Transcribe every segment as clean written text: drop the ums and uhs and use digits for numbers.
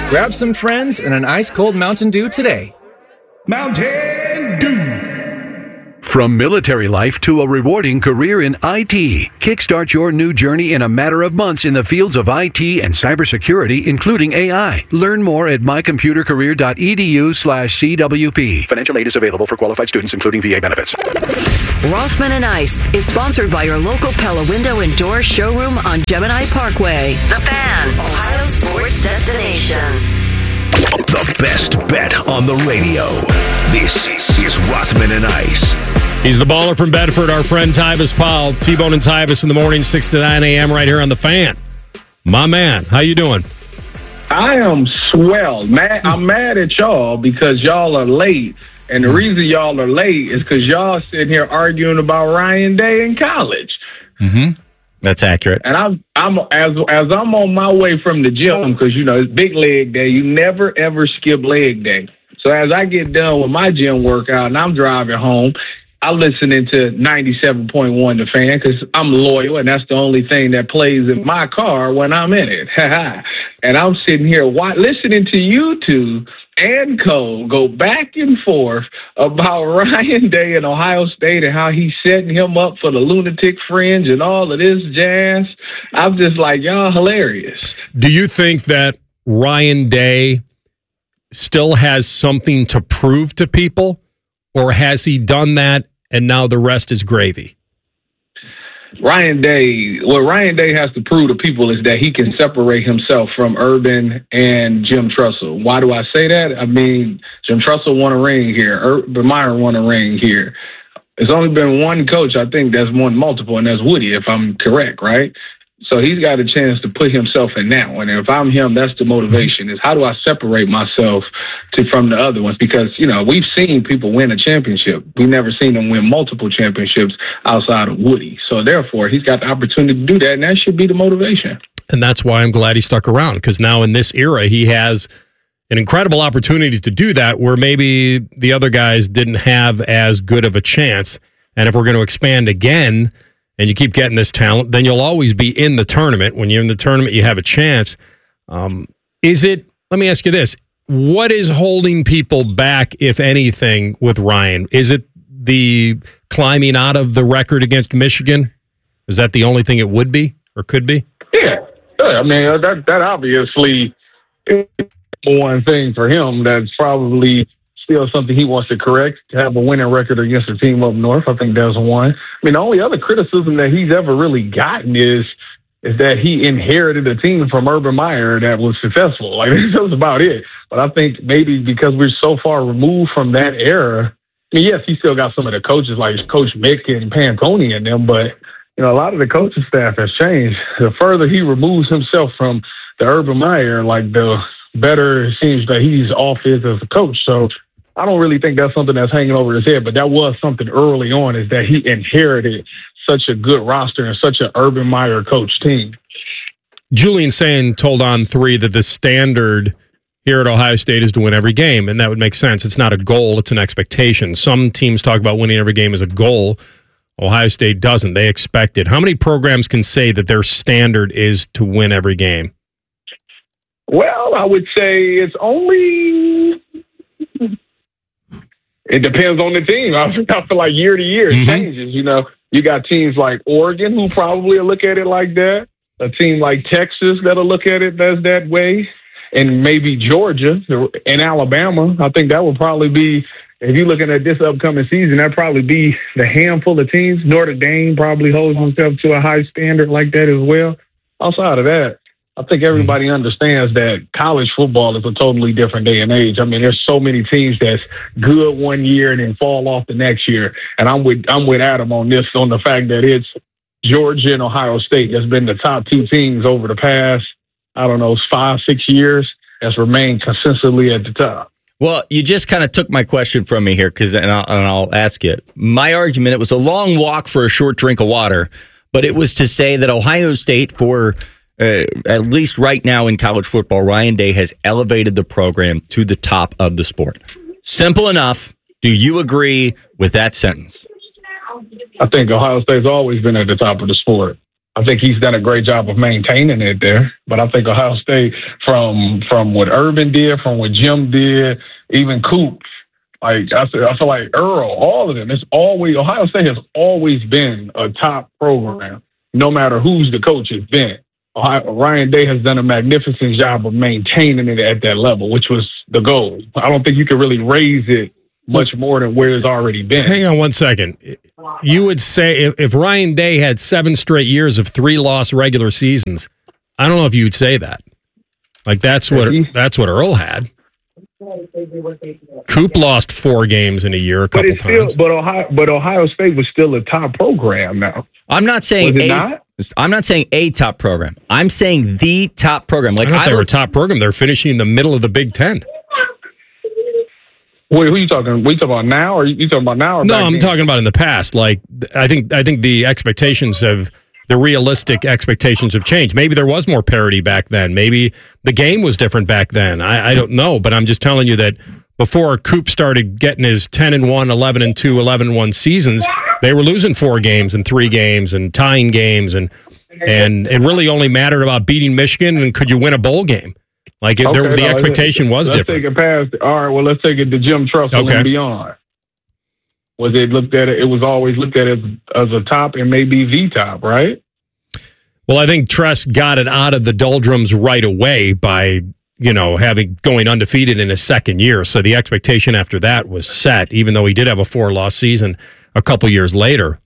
Grab some friends and an ice-cold Mountain Dew today. Mountain Dew. From military life to a rewarding career in IT, kickstart your new journey in a matter of months in the fields of IT and cybersecurity, including AI. Learn more at mycomputercareer.edu/CWP. Financial aid is available for qualified students, including VA benefits. Rossman and Ice is sponsored by your local Pella Window and Door showroom on Gemini Parkway. The Fan, Ohio sports destination. The best bet on the radio. This is Rothman and Ice. He's the baller from Bedford, our friend Tyvis Powell. T-Bone and Tyvis in the morning, 6 to 9 a.m. right here on The Fan. My man, how you doing? I am swell. I'm mad at y'all because y'all are late. And the reason y'all are late is because y'all sitting here arguing about Ryan Day in college. Mm-hmm. That's accurate. And I'm as I'm on my way from the gym, because, you know, it's big leg day. You never, ever skip leg day. So as I get done with my gym workout and I'm driving home, I'm listening to 97.1 The Fan because I'm loyal, and that's the only thing that plays in my car when I'm in it. And I'm sitting here listening to you two and Cole go back and forth about Ryan Day and Ohio State and how he's setting him up for the lunatic fringe and all of this jazz. I'm just like, y'all hilarious. Do you think that Ryan Day still has something to prove to people, or has he done that and now the rest is gravy? What Ryan Day has to prove to people is that he can separate himself from Urban and Jim Tressel. Why do I say that? I mean, Jim Tressel won a ring here. Urban Meyer won a ring here. There's only been one coach, I think, that's won multiple, and that's Woody, if I'm correct, right? So he's got a chance to put himself in that one. And if I'm him, that's the motivation, is how do I separate myself from the other ones? Because, you know, we've seen people win a championship. We've never seen them win multiple championships outside of Woody. So therefore, he's got the opportunity to do that, and that should be the motivation. And that's why I'm glad he stuck around, because now in this era, he has an incredible opportunity to do that where maybe the other guys didn't have as good of a chance. And if we're going to expand again, and you keep getting this talent, then you'll always be in the tournament. When you're in the tournament, you have a chance. Let me ask you this. What is holding people back, if anything, with Ryan? Is it the climbing out of the record against Michigan? Is that the only thing it would be or could be? Yeah. I mean, that obviously is one thing for him that's probably still something he wants to correct, to have a winning record against a team up north. I think that's one. I mean, the only other criticism that he's ever really gotten is that he inherited a team from Urban Meyer that was successful. Like, that's about it. But I think maybe because we're so far removed from that era, I mean, yes, he still got some of the coaches like Coach Mick and Pantoni in them, but, you know, a lot of the coaching staff has changed. The further he removes himself from the Urban Meyer, like, the better it seems that he's off as a coach. So I don't really think that's something that's hanging over his head, but that was something early on, is that he inherited such a good roster and such an Urban Meyer coach team. Julian Sand told On3 that the standard here at Ohio State is to win every game, and that would make sense. It's not a goal, it's an expectation. Some teams talk about winning every game as a goal. Ohio State doesn't. They expect it. How many programs can say that their standard is to win every game? Well, I would say it's only... It depends on the team. I feel like year to year it changes. You know, you got teams like Oregon who probably look at it like that. A team like Texas that'll look at it as that way. And maybe Georgia and Alabama. I think that would probably be, if you're looking at this upcoming season, that'd probably be the handful of teams. Notre Dame probably holds himself to a high standard like that as well. Outside of that, I think everybody understands that college football is a totally different day and age. I mean, there's so many teams that's good one year and then fall off the next year. And I'm with Adam on this, on the fact that it's Georgia and Ohio State that's been the top two teams over the past, 5-6 years, that's remained consistently at the top. Well, you just kind of took my question from me here, and I'll ask it. My argument, it was a long walk for a short drink of water, but it was to say that Ohio State, for at least right now in college football, Ryan Day has elevated the program to the top of the sport. Simple enough. Do you agree with that sentence? I think Ohio State's always been at the top of the sport. I think he's done a great job of maintaining it there. But I think Ohio State, from what Urban did, from what Jim did, even Coop, like I feel like Earl, all of them. Ohio State has always been a top program, no matter who's the coach has been. Ryan Day has done a magnificent job of maintaining it at that level, which was the goal. I don't think you could really raise it much more than where it's already been. Hang on one second. You would say if Ryan Day had 7 straight years of 3-loss regular seasons, I don't know if you would say that. Like that's what Earl had. Coop lost 4 games in a year a couple times. But Ohio State was still a top program now. I'm not saying I'm not saying a top program. I'm saying the top program. Like they were a top program. They're finishing in the middle of the Big Ten. Wait, who are you talking? We talking about now, or you talking about now? Or no, I'm talking about in the past. Like I think the realistic expectations have changed. Maybe there was more parity back then. Maybe the game was different back then. I don't know, but I'm just telling you that before Coop started getting his 10-1, 11-2, 11-1 seasons, they were losing 4 games and 3 games and tying games, and it really only mattered about beating Michigan and could you win a bowl game. Like the expectation was different. Let's take it past. All right, well, let's take it to Jim Tressel and beyond. Was it looked at? It was always looked at as a top and maybe the top, right? Well, I think Tress got it out of the doldrums right away by going undefeated in his second year. So the expectation after that was set, even though he did have a 4-loss season a couple years later.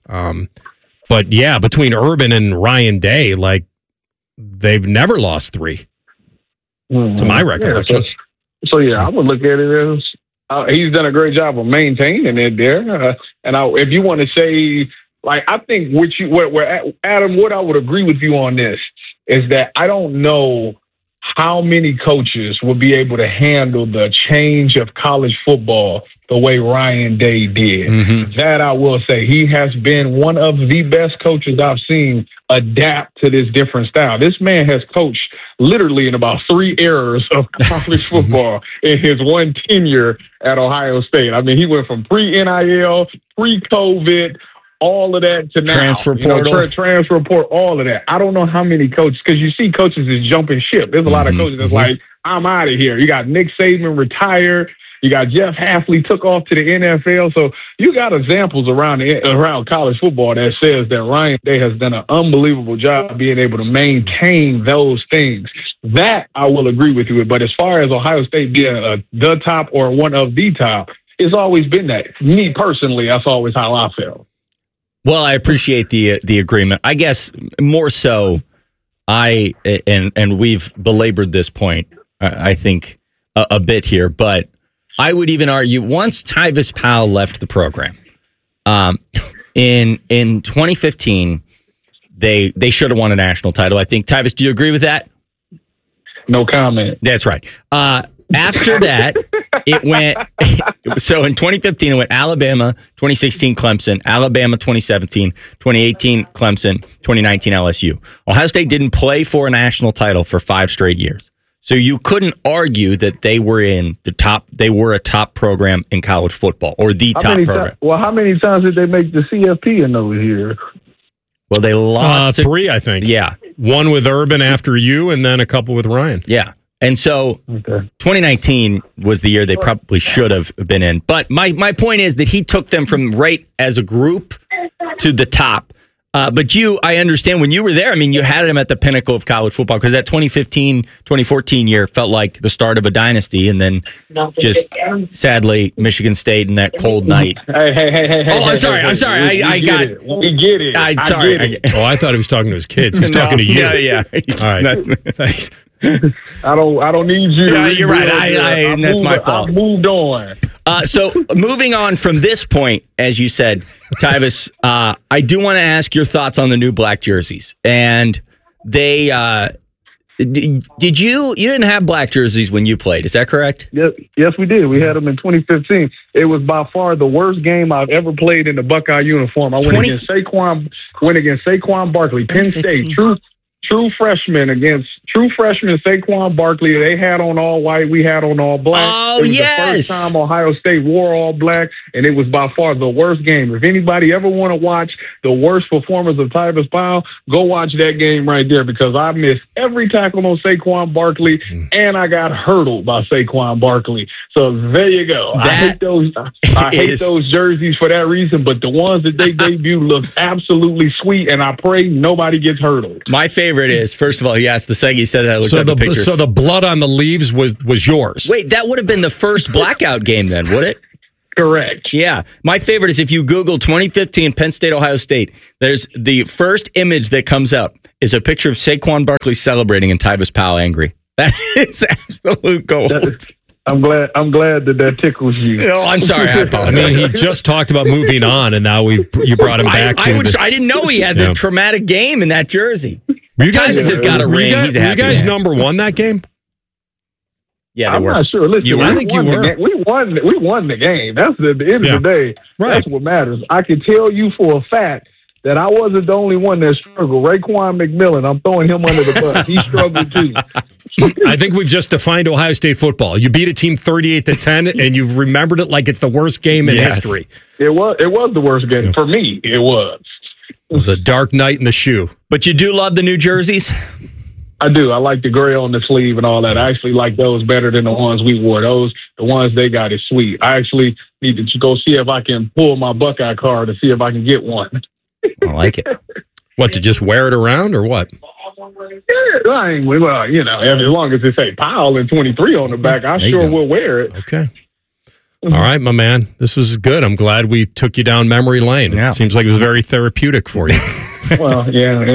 But yeah, between Urban and Ryan Day, like they've never lost 3. To my recollection. So I would look at it as he's done a great job of maintaining it there. If you want to say, like, I think Adam, what I would agree with you on this is that I don't know how many coaches will be able to handle the change of college football the way Ryan Day did. Mm-hmm. That I will say, he has been one of the best coaches I've seen adapt to this different style. This man has coached literally in about 3 eras of college football in his one tenure at Ohio State. I mean, he went from pre-NIL, pre-COVID, all of that to now. Transfer portal. Transfer portal, all of that. I don't know how many coaches, because you see coaches is jumping ship. There's a lot of coaches that's like, I'm out of here. You got Nick Saban retired. You got Jeff Hafley took off to the NFL. So you got examples around college football that says that Ryan Day has done an unbelievable job being able to maintain those things. That I will agree with you with. But as far as Ohio State being the top or one of the top, it's always been that. Me personally, that's always how I felt. Well, I appreciate the agreement. I guess more so, and we've belabored this point, I think, a bit here, but I would even argue once Tyvis Powell left the program, in 2015, they should have won a national title. I think, Tyvis, do you agree with that? No comment. That's right. After that, it went. So in 2015, it went Alabama, 2016 Clemson, Alabama 2017, 2018 Clemson, 2019 LSU. Ohio State didn't play for a national title for 5 straight years. So you couldn't argue that they were in the top. They were a top program in college football, or the top program. How many times did they make the CFP in those years? Well, they lost 3, I think. Yeah, 1 with Urban after you, and then a couple with Ryan. Yeah. And so 2019 was the year they probably should have been in. But my point is that he took them from right as a group to the top. But I understand when you were there, I mean, you had him at the pinnacle of college football, because that 2015-2014 year felt like the start of a dynasty, and then just sadly Michigan State in that cold night. Hey. Oh, I'm sorry. We get it. I thought he was talking to his kids. He's talking to you. Yeah. All right. Thanks. I don't need you. Yeah, you're right. That's my fault. I moved on. So moving on from this point, as you said, Tyvis, I do want to ask your thoughts on the new black jerseys. And they, you didn't have black jerseys when you played, is that correct? Yes, we did. We had them in 2015. It was by far the worst game I've ever played in the Buckeye uniform. I went against Saquon Barkley, Penn State, true freshman Saquon Barkley. They had on all white. We had on all black. Oh, it was yes. the first time Ohio State wore all black. and it was by far the worst game. If anybody ever want to watch the worst performance of Tyvis Powell, go watch that game right there, because I missed every tackle on Saquon Barkley, and I got hurdled by Saquon Barkley. So there you go. I hate those jerseys for that reason, but the ones that they debut look absolutely sweet, and I pray nobody gets hurdled. My favorite is, first of all, yes, the second you said that, I looked at the pictures. So the blood on the leaves was yours. Wait, that would have been the first blackout game then, would it? Correct. Yeah. My favorite is if you Google 2015 Penn State, Ohio State, there's the first image that comes up is a picture of Saquon Barkley celebrating and Tyvis Powell angry. That is absolute gold. I'm glad that tickles you. No, I'm sorry. I apologize. He just talked about moving on, and now you brought him back. I didn't know he had the traumatic game in that jersey. Tyvis has got a ring. He's a happy you guys man. number one that game? Yeah, I'm not sure. Listen, I think you were. We won the game. That's the end of the day. Right. That's what matters. I can tell you for a fact that I wasn't the only one that struggled. Raekwon McMillan, I'm throwing him under the bus. He struggled too. I think we've just defined Ohio State football. You beat a team 38-10, and you've remembered it like it's the worst game in history. It was the worst game for me. It was. It was a dark night in the shoe. But you do love the new jerseys? I do. I like the gray on the sleeve and all that. I actually like those better than the ones we wore. The ones they got is sweet. I actually need to go see if I can pull my Buckeye card to see if I can get one. I like it. What, to just wear it around or what? Yeah, as long as it say Powell and 23 on the back, I sure will wear it. Okay. All right, my man. This was good. I'm glad we took you down memory lane. It seems like it was very therapeutic for you. Well,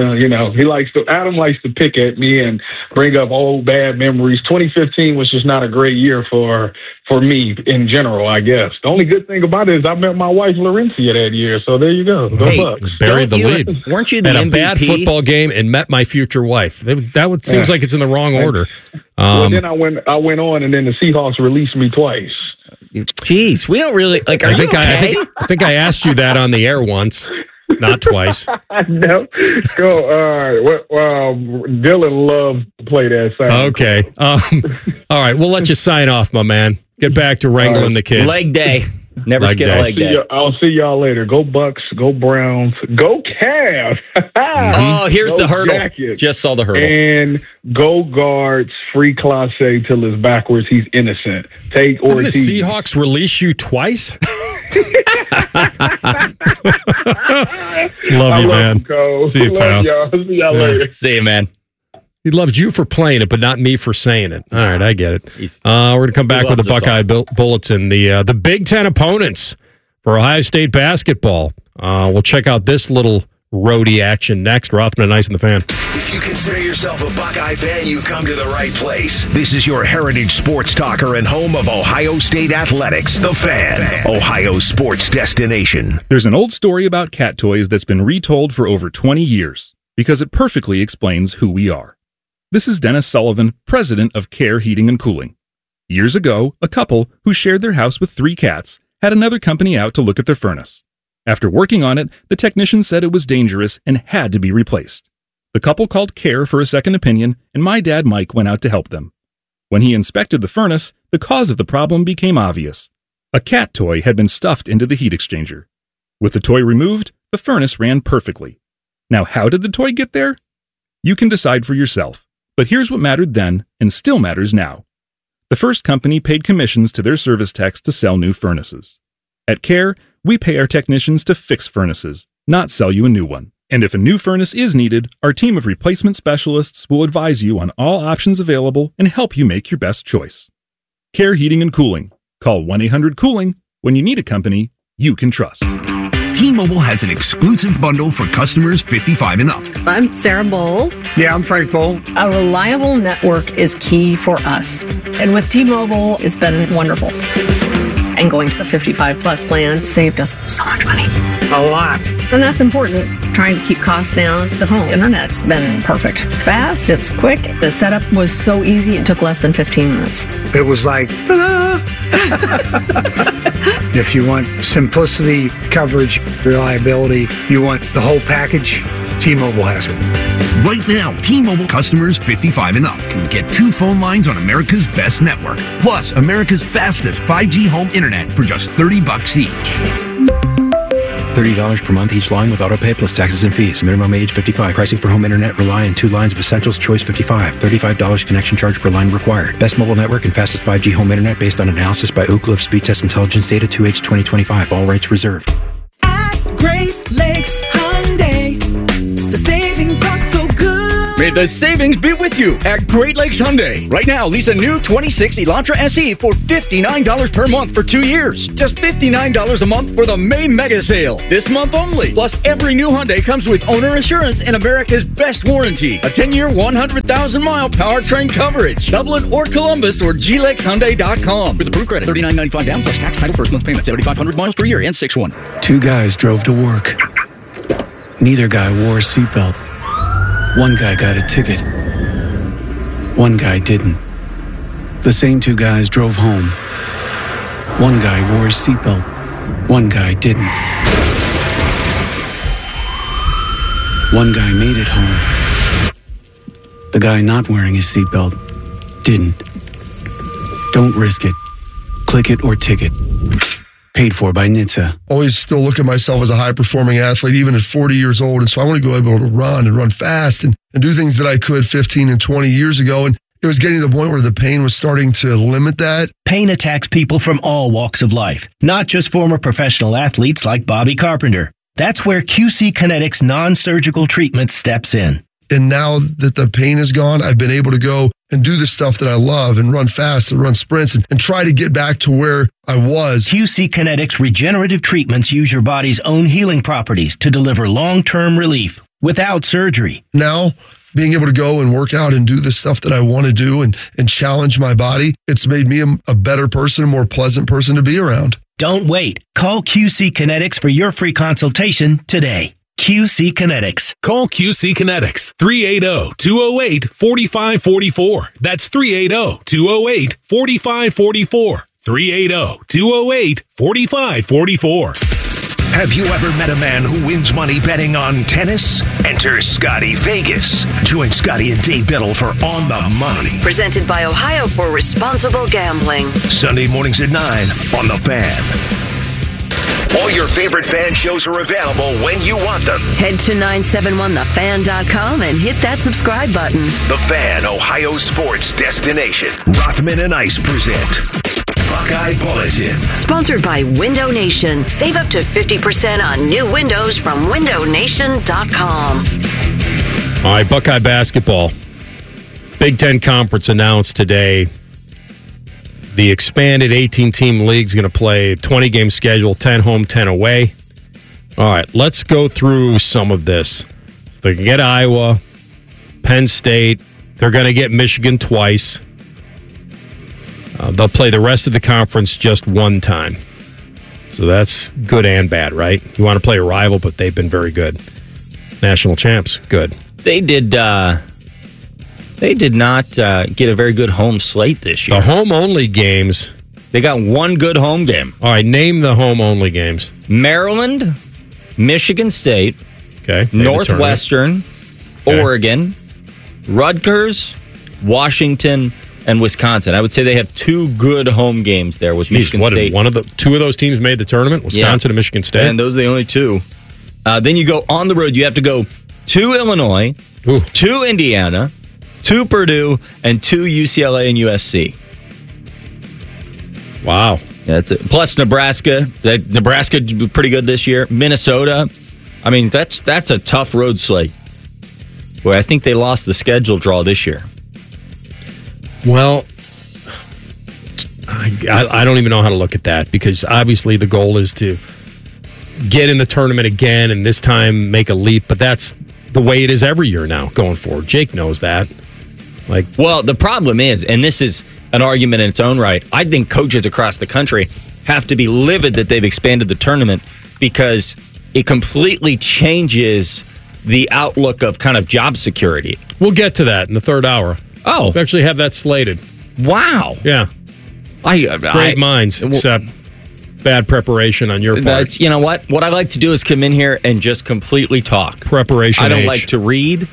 Adam likes to pick at me and bring up old bad memories. 2015 was just not a great year for me in general, I guess. The only good thing about it is I met my wife Laurencia that year, so there you go. Go Bucks. Buried the lead. Weren't you the MVP? MVP? A bad football game and met my future wife. That seems like it's in the wrong order. Well, then I went on, and then the Seahawks released me twice. Jeez, we don't really like. I think I asked you that on the air once, not twice. No, go. Dylan loved to play that sound. Okay. All right, we'll let you sign off, my man. Get back to wrangling the kids. Leg day. Never skip a leg day. I'll see y'all later. Go Bucks. Go Browns. Go Cavs. Oh, here's the hurdle. Jackets. Just saw the hurdle. And go Guards. Free Classe till it's backwards. He's innocent. Take Did Ortiz. the Seahawks release you twice? Love you, man. See you, pal. Y'all. See y'all later. See you, man. He loved you for playing it, but not me for saying it. All right, I get it. We're going to come back with the Buckeye Bulletin. The Big Ten opponents for Ohio State basketball. We'll check out this little roadie action next. Rothman and Ice in the Fan. If you consider yourself a Buckeye fan, you've come to the right place. This is your heritage sports talker and home of Ohio State athletics, The Fan, Ohio sports destination. There's an old story about cat toys that's been retold for over 20 years because it perfectly explains who we are. This is Dennis Sullivan, president of Care Heating and Cooling. Years ago, a couple who shared their house with 3 cats had another company out to look at their furnace. After working on it, the technician said it was dangerous and had to be replaced. The couple called Care for a second opinion, and my dad Mike went out to help them. When he inspected the furnace, the cause of the problem became obvious. A cat toy had been stuffed into the heat exchanger. With the toy removed, the furnace ran perfectly. Now, how did the toy get there? You can decide for yourself. But here's what mattered then and still matters now. The first company paid commissions to their service techs to sell new furnaces. At Care, we pay our technicians to fix furnaces, not sell you a new one. And if a new furnace is needed, our team of replacement specialists will advise you on all options available and help you make your best choice. Care Heating and Cooling. Call 1-800-COOLING when you need a company you can trust. T-Mobile has an exclusive bundle for customers 55 and up. I'm Sarah Bowl. Yeah, I'm Frank Bowl. A reliable network is key for us. And with T-Mobile, it's been wonderful. And going to the 55 plus plan saved us so much money. A lot. And that's important. Trying to keep costs down. The home internet's been perfect. It's fast, it's quick. The setup was so easy, it took less than 15 minutes. It was like, if you want simplicity, coverage, reliability, you want the whole package, T-Mobile has it. Right now, T-Mobile customers 55 and up can get 2 phone lines on America's best network, plus America's fastest 5G home internet for just $30 each. $30 per month each line with autopay plus taxes and fees. Minimum age 55. Pricing for home internet rely on 2 lines of Essentials Choice 55. $35 connection charge per line required. Best mobile network and fastest 5G home internet based on analysis by Ookla of Speed Test Intelligence data 2H 2025. All rights reserved. At Great Lakes Hyundai, the savings are so good. May the savings be with you at Great Lakes Hyundai. Right now, lease a new 26 Elantra SE for $59 per month for 2 years. Just $59 a month for the May Mega Sale. This month only. Plus, every new Hyundai comes with owner assurance and America's best warranty. A 10-year, 100,000-mile powertrain coverage. Dublin or Columbus or glexhyundai.com. With approved credit, $39.95 down plus tax title first month payment. 7,500 miles per year and 6-1. 2 guys drove to work. Neither guy wore a seatbelt. One guy got a ticket. One guy didn't. The same 2 guys drove home. One guy wore a seatbelt. One guy didn't. One guy made it home. The guy not wearing his seatbelt didn't. Don't risk it. Click it or ticket. Paid for by NHTSA. Always still look at myself as a high-performing athlete, even at 40 years old. And so I want to go able to run fast and do things that I could 15 and 20 years ago. And it was getting to the point where the pain was starting to limit that. Pain attacks people from all walks of life, not just former professional athletes like Bobby Carpenter. That's where QC Kinetics non-surgical treatment steps in. And now that the pain is gone, I've been able to go and do the stuff that I love and run fast and run sprints and try to get back to where I was. QC Kinetics regenerative treatments use your body's own healing properties to deliver long-term relief without surgery. Now, being able to go and work out and do the stuff that I want to do and challenge my body, it's made me a better person, a more pleasant person to be around. Don't wait. Call QC Kinetics for your free consultation today. QC Kinetics. Call QC Kinetics, 380-208-4544. That's 380-208-4544. 380-208-4544. Have you ever met a man who wins money betting on tennis? Enter Scotty Vegas. Join Scotty and Dave Biddle for On the Money. Presented by Ohio for Responsible Gambling. Sunday mornings at 9 on The Fan. All your favorite fan shows are available when you want them. Head to 971thefan.com and hit that subscribe button. The Fan, Ohio sports destination. Rothman and Ice present Buckeye Bulletin. Sponsored by Window Nation. Save up to 50% on new windows from windownation.com. All right, Buckeye basketball. Big Ten Conference announced today the expanded 18-team league is going to play a 20-game schedule, 10 home, 10 away. All right, let's go through some of this. They can get Iowa, Penn State. They're going to get Michigan twice. They'll play the rest of the conference just one time. So that's good and bad, right? You want to play a rival, but they've been very good. National champs, good. They did not get a very good home slate this year. The home-only games. They got one good home game. All right, name the home-only games. Maryland, Michigan State, okay, Northwestern, okay. Oregon, Rutgers, Washington, and Wisconsin. I would say they have 2 good home games there with Michigan State. Two of those teams made the tournament, Wisconsin and Michigan State. And those are the only 2. Then you go on the road. You have to go to Illinois, to Indiana, to Purdue, and 2 UCLA and USC. Wow. That's it. Plus Nebraska. Nebraska pretty good this year. Minnesota. I mean, that's a tough road slate. Boy, I think they lost the schedule draw this year. Well, I don't even know how to look at that because obviously the goal is to get in the tournament again and this time make a leap, but that's the way it is every year now going forward. Jake knows that. Well, the problem is, and this is an argument in its own right, I think coaches across the country have to be livid that they've expanded the tournament because it completely changes the outlook of kind of job security. We'll get to that in the third hour. Oh. We actually have that slated. Wow. Yeah. Great minds, except bad preparation on your part. You know what? What I like to do is come in here and just completely talk. Preparation I don't like to read.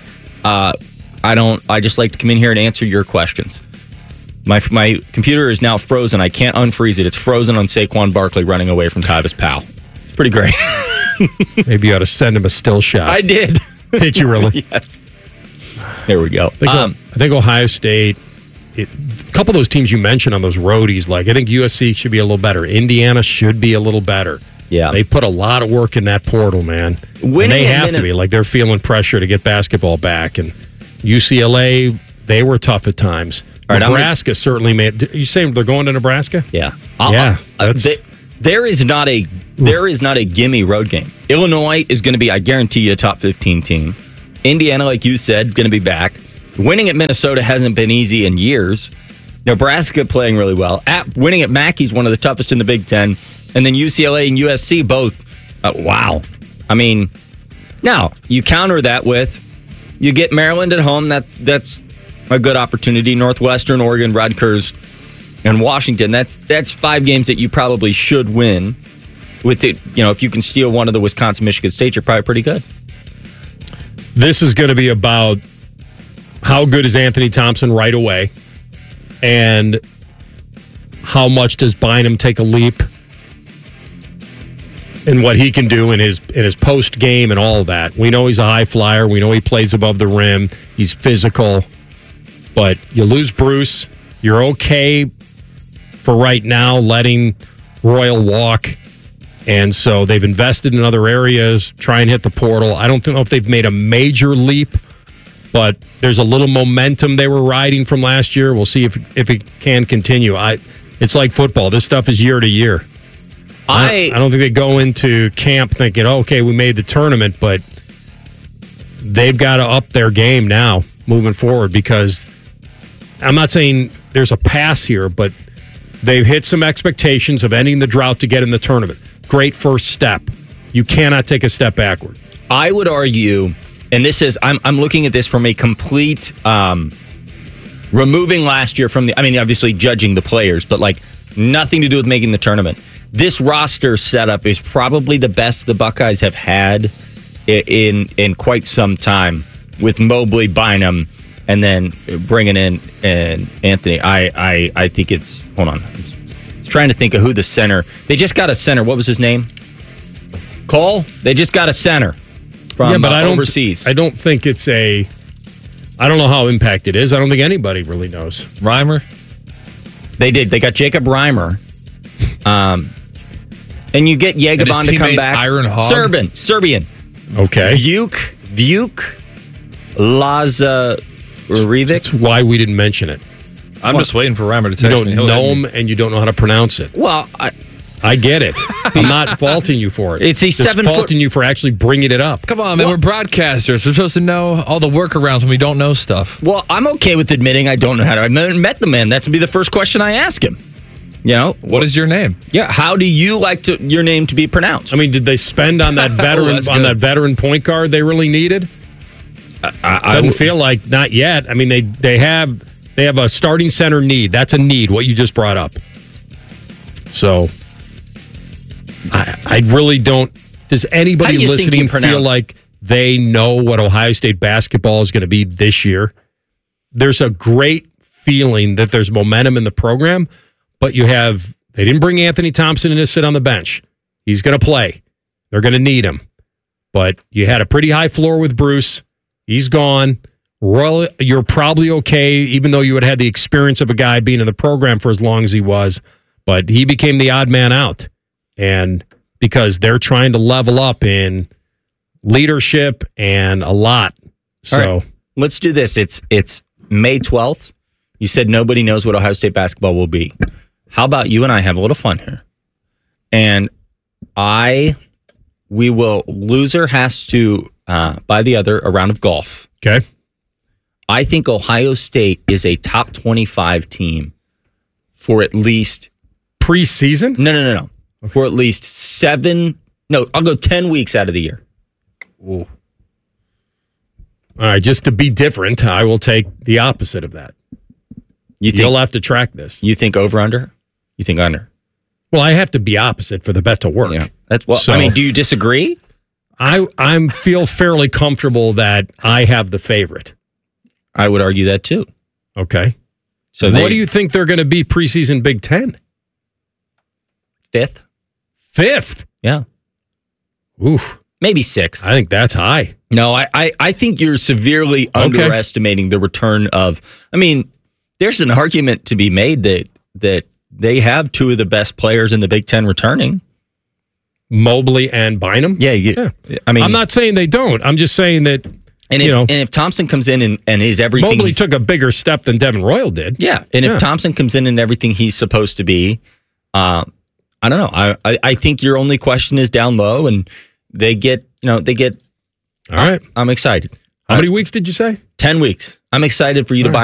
I just like to come in here and answer your questions. My computer is now frozen. I can't unfreeze it. It's frozen on Saquon Barkley running away from Tyvis Powell. It's pretty great. Maybe you ought to send him a still shot. I did. Did you really? Yes. There we go. I think Ohio State, a couple of those teams you mentioned on those roadies, like I think USC should be a little better. Indiana should be a little better. Yeah. They put a lot of work in that portal, man. And they have to be. Like they're feeling pressure to get basketball back. And UCLA, they were tough at times. All right, Nebraska certainly made. You saying they're going to Nebraska? Yeah. There is not a gimme road game. Illinois is going to be, I guarantee you, a top 15 team. Indiana, like you said, going to be back. Winning at Minnesota hasn't been easy in years. Nebraska playing really well. Winning at Mackey's one of the toughest in the Big Ten. And then UCLA and USC both. Wow. I mean, now you counter that with you get Maryland at home. That's a good opportunity. Northwestern, Oregon, Rutgers, and Washington. That's 5 games that you probably should win. With it, if you can steal one of the Wisconsin, Michigan State, you're probably pretty good. This is going to be about how good is Anthony Thompson right away, and how much does Bynum take a leap in what he can do in his post game and all of that. We know he's a high flyer. We know he plays above the rim. He's physical, but you lose Bruce. You're okay for right now letting Royal walk. And so they've invested in other areas, try and hit the portal. I don't know if they've made a major leap, but there's a little momentum they were riding from last year. We'll see if it can continue. It's like football. This stuff is year to year. I don't think they go into camp thinking, okay, we made the tournament, but they've got to up their game now moving forward, because I'm not saying there's a pass here, but they've hit some expectations of ending the drought to get in the tournament. Great first step. You cannot take a step backward. I would argue, and this is, I'm looking at this from a complete, removing last year from obviously judging the players, but like nothing to do with making the tournament. This roster setup is probably the best the Buckeyes have had in quite some time, with Mobley, Bynum, and then bringing in Anthony. I think it's, hold on. I'm trying to think of who the center. They just got a center. What was his name? Cole? They just got a center from overseas. I don't think it's I don't know how impact it is. I don't think anybody really knows. Reimer? They did. They got Jacob Reimer. And you get Yegobon to come back. Iron Hog? Serbian. Okay. Vuk Lazarevic. That's why we didn't mention it. I'm just waiting for Reimer to text me. You don't know him, and you don't know how to pronounce it. Well, I get it. I'm not faulting you for it. It's a just faulting you for actually bringing it up. Come on, man. We're broadcasters. We're supposed to know all the workarounds when we don't know stuff. Well, I'm okay with admitting I don't know how to. I met the man. That would be the first question I ask him. What is your name? Yeah, how do you like your name to be pronounced? I mean, did they spend on that veteran that veteran point guard they really needed? I don't feel like not yet. I mean, they have a starting center need. That's a need. What you just brought up. So I really don't. Does anybody listening feel like they know what Ohio State basketball is going to be this year? There's a great feeling that there's momentum in the program. But they didn't bring Anthony Thompson in to sit on the bench. He's going to play. They're going to need him. But you had a pretty high floor with Bruce. He's gone. You're probably okay, even though you had the experience of a guy being in the program for as long as he was. But he became the odd man out. And because they're trying to level up in leadership and a lot. So all right, let's do this. It's May 12th. You said nobody knows what Ohio State basketball will be. How about you and I have a little fun here? And loser has to buy the other a round of golf. Okay. I think Ohio State is a top 25 team for at least preseason? No. Okay. For at least I'll go 10 weeks out of the year. Ooh. All right, just to be different, I will take the opposite of that. You'll have to track this. You think over under? You think under? Well, I have to be opposite for the bet to work. Yeah. Do you disagree? I feel fairly comfortable that I have the favorite. I would argue that too. Okay. So what do you think they're going to be preseason Big Ten? Fifth? Yeah. Oof. Maybe sixth. I think that's high. No, I think you're severely underestimating the return of. I mean, there's an argument to be made that they have two of the best players in the Big Ten returning. Mobley and Bynum? Yeah. I mean, I'm not saying they don't. I'm just saying that, and if Thompson comes in and is everything... Mobley took a bigger step than Devin Royal did. Yeah, and if Thompson comes in and everything he's supposed to be, I don't know. I think your only question is down low, and they get... All right. I'm excited. How many weeks did you say? 10 weeks. I'm excited for you to buy